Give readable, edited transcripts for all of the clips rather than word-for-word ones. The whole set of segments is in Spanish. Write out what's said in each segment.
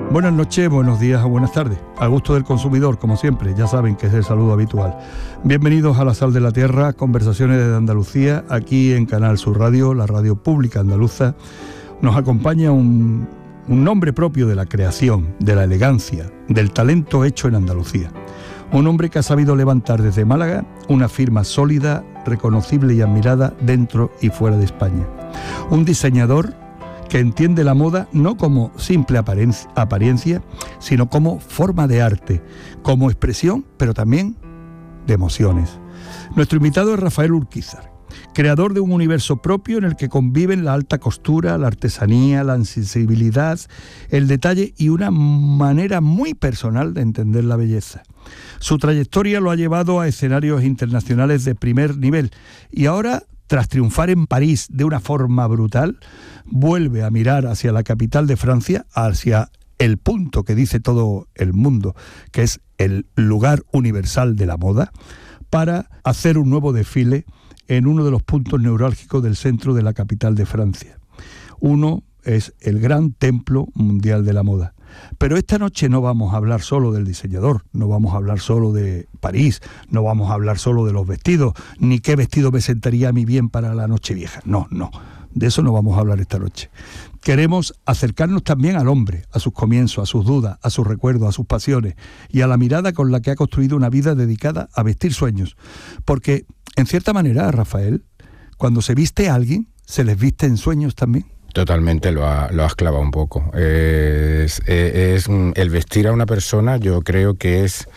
Buenas noches, buenos días o buenas tardes. Al gusto del consumidor, como siempre, ya saben que es el saludo habitual. Bienvenidos a La Sal de la Tierra, conversaciones de Andalucía, aquí en Canal Sur Radio, la radio pública andaluza. Nos acompaña un nombre propio de la creación, de la elegancia, del talento hecho en Andalucía. Un hombre que ha sabido levantar desde Málaga una firma sólida, reconocible y admirada dentro y fuera de España. Un diseñador que entiende la moda no como simple apariencia, sino como forma de arte, como expresión, pero también de emociones. Nuestro invitado es Rafael Urquizar, creador de un universo propio en el que conviven la alta costura, la artesanía, la sensibilidad, el detalle y una manera muy personal de entender la belleza. Su trayectoria lo ha llevado a escenarios internacionales de primer nivel y ahora, tras triunfar en París de una forma brutal, vuelve a mirar hacia la capital de Francia, hacia el punto que dice todo el mundo, que es el lugar universal de la moda, para hacer un nuevo desfile en uno de los puntos neurálgicos del centro de la capital de Francia. Uno es el Gran Templo Mundial de la Moda. Pero esta noche no vamos a hablar solo del diseñador, no vamos a hablar solo de París, no vamos a hablar solo de los vestidos, ni qué vestido me sentaría a mí bien para la Nochevieja. No, de eso no vamos a hablar esta noche. Queremos acercarnos también al hombre, a sus comienzos, a sus dudas, a sus recuerdos, a sus pasiones y a la mirada con la que ha construido una vida dedicada a vestir sueños. Porque, en cierta manera, Rafael, cuando se viste a alguien, se les viste en sueños también. Totalmente, lo has clavado un poco. Es el vestir a una persona, yo creo que es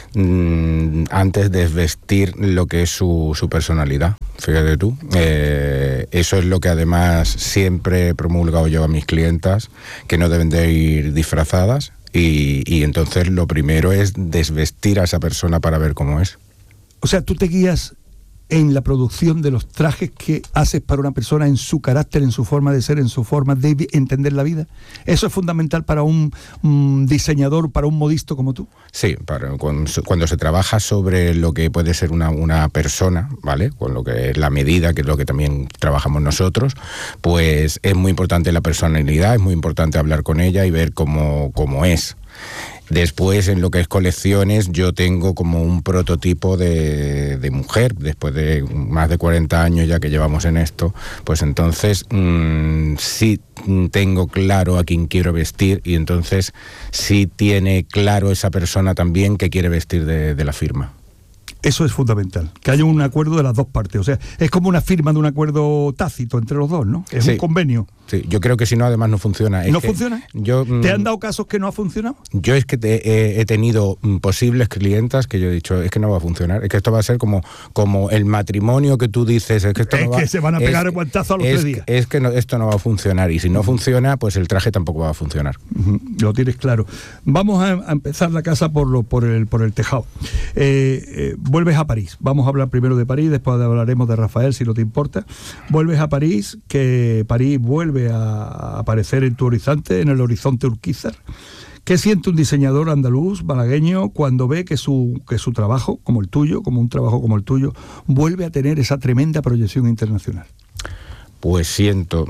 antes de vestir lo que es su personalidad. Fíjate tú, eso es lo que además siempre he promulgado yo a mis clientas, que no deben de ir disfrazadas y entonces lo primero es desvestir a esa persona para ver cómo es. O sea, tú te guías en la producción de los trajes que haces para una persona, en su carácter, en su forma de ser, en su forma de entender la vida. ¿Eso es fundamental para un diseñador, para un modisto como tú? Sí, cuando se trabaja sobre lo que puede ser una persona, ¿vale? Con lo que es la medida, que es lo que también trabajamos nosotros, pues es muy importante la personalidad, es muy importante hablar con ella y ver cómo es. Después, en lo que es colecciones, yo tengo como un prototipo de mujer, después de más de 40 años ya que llevamos en esto, pues entonces sí tengo claro a quién quiero vestir y entonces sí tiene claro esa persona también que quiere vestir de la firma. Eso es fundamental, que haya un acuerdo de las dos partes. O sea, es como una firma de un acuerdo tácito entre los dos, ¿no? Es un convenio. Sí, yo creo que si no, además no funciona. ¿No funciona? ¿Te han dado casos que no ha funcionado? Yo es que he tenido posibles clientas que yo he dicho, es que no va a funcionar, es que esto va a ser como el matrimonio que tú dices, es que esto no va, que se van a pegar el guantazo a los 3 días. Es que esto no va a funcionar y si no funciona, pues el traje tampoco va a funcionar. Lo tienes claro. Vamos a empezar la casa por el tejado. Vuelves a París. Vamos a hablar primero de París, después hablaremos de Rafael, si no te importa. Vuelves a París, que París vuelve a aparecer en tu horizonte, en el horizonte Urquizar. ¿Qué siente un diseñador andaluz, malagueño, cuando ve que su trabajo, como el tuyo, como un trabajo como el tuyo, vuelve a tener esa tremenda proyección internacional? Pues siento,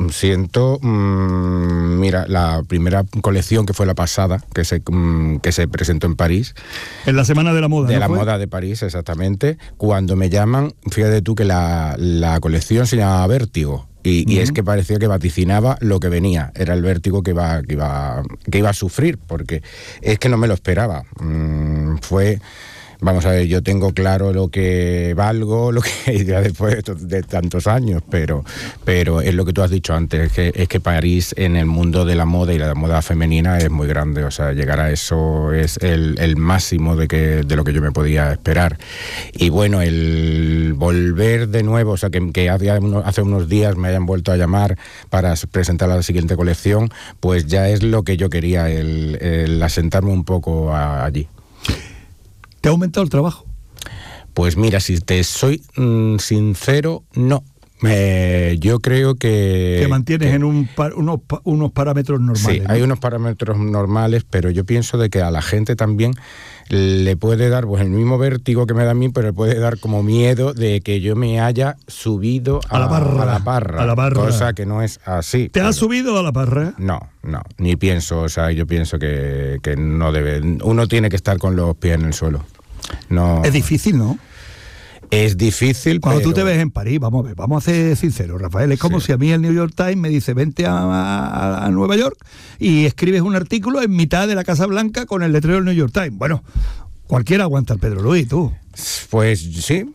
mira, la primera colección que fue la pasada, que se presentó en París. En la Semana de la Moda, de la moda de París, exactamente. Cuando me llaman, fíjate tú que la colección se llamaba Vértigo. Y es que parecía que vaticinaba lo que venía. Era el vértigo que iba a sufrir, porque es que no me lo esperaba. Vamos a ver, yo tengo claro lo que valgo, lo que ya después de tantos años, pero es lo que tú has dicho antes, es que París en el mundo de la moda y la moda femenina es muy grande, o sea, llegar a eso es el máximo de lo que yo me podía esperar. Y bueno, el volver de nuevo, o sea, que hace unos días me hayan vuelto a llamar para presentar la siguiente colección, pues ya es lo que yo quería, el asentarme un poco allí. ¿Te ha aumentado el trabajo? Pues mira, si te soy sincero, no. Yo creo que mantienes en unos parámetros normales. Sí, ¿no? Hay unos parámetros normales, pero yo pienso de que a la gente también le puede dar pues el mismo vértigo que me da a mí, pero le puede dar como miedo de que yo me haya subido a la barra, cosa que no es así. ¿Te has subido a la barra? No, ni pienso, o sea, yo pienso que no debe, uno tiene que estar con los pies en el suelo. No. Es difícil, ¿no? Es difícil, cuando tú te ves en París, vamos a ser sinceros, Rafael, es como si a mí el New York Times me dice vente a Nueva York y escribes un artículo en mitad de la Casa Blanca con el letrero del New York Times. Bueno, cualquiera aguanta el Pedro Luis, tú. Pues sí,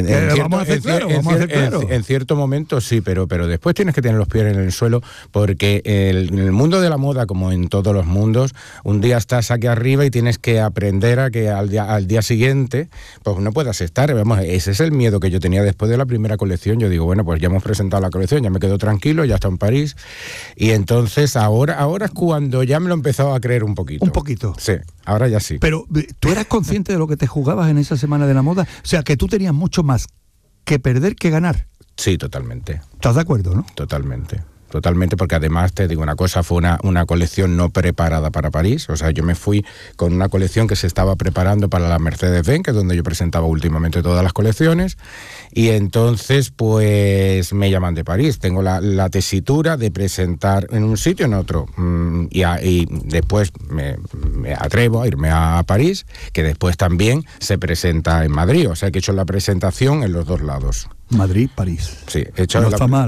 en cierto momento sí, pero después tienes que tener los pies en el suelo, porque en el mundo de la moda, como en todos los mundos, un día estás aquí arriba y tienes que aprender a que al día siguiente pues no puedas estar. Vamos, ese es el miedo que yo tenía después de la primera colección. Yo digo, bueno, pues ya hemos presentado la colección, ya me quedo tranquilo, ya está en París, y entonces ahora es cuando ya me lo he empezado a creer un poquito. Un poquito. Sí, ahora ya sí. Pero ¿tú eras consciente de lo que te jugabas en esa semana de la moda? O sea, que tú tenías mucho más que perder que ganar. Sí, totalmente. ¿Estás de acuerdo, no? Totalmente, porque además te digo una cosa, fue una colección no preparada para París. O sea, yo me fui con una colección que se estaba preparando para la Mercedes-Benz, que es donde yo presentaba últimamente todas las colecciones, y entonces pues me llaman de París. Tengo la tesitura de presentar en un sitio, en otro, y después me atrevo a irme a París, que después también se presenta en Madrid. O sea, que he hecho la presentación en los dos lados. Madrid, París. Sí, he hecho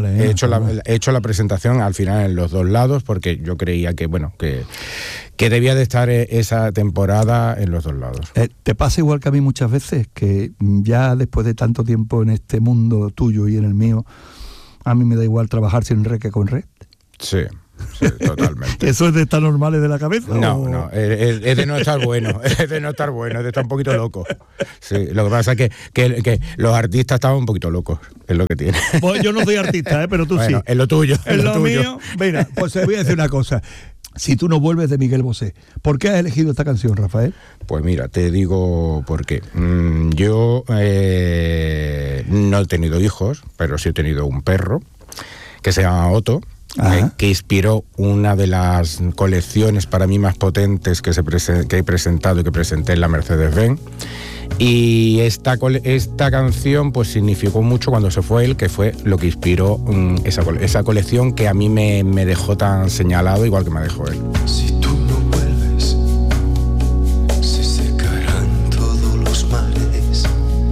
la presentación al final en los dos lados, porque yo creía que debía de estar esa temporada en los dos lados. ¿Te pasa igual que a mí muchas veces, que ya después de tanto tiempo en este mundo tuyo y en el mío, a mí me da igual trabajar sin red que con red? Sí, totalmente. ¿Eso es de estar normales de la cabeza? No, es de no estar bueno, es de estar un poquito loco. Sí, lo que pasa es que los artistas estaban un poquito locos, es lo que tiene. Pues yo no soy artista, pero tú bueno, sí. Es lo tuyo. Es lo mío. Mira, pues te voy a decir una cosa. Si tú no vuelves, de Miguel Bosé, ¿por qué has elegido esta canción, Rafael? Pues mira, te digo por qué. Yo no he tenido hijos, pero sí he tenido un perro que se llama Otto, que inspiró una de las colecciones para mí más potentes que he presentado y que presenté en la Mercedes-Benz. Y esta canción pues significó mucho cuando se fue él, que fue lo que inspiró esa colección que a mí me dejó tan señalado, igual que me dejó él. Si